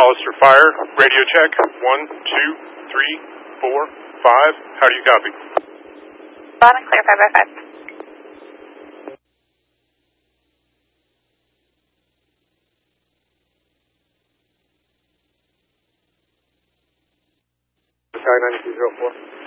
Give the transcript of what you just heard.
Hollister Fire, radio check, 1, 2, 3, 4, 5. How do you copy? Loud and clear, 5 by 5. Sorry, 9204.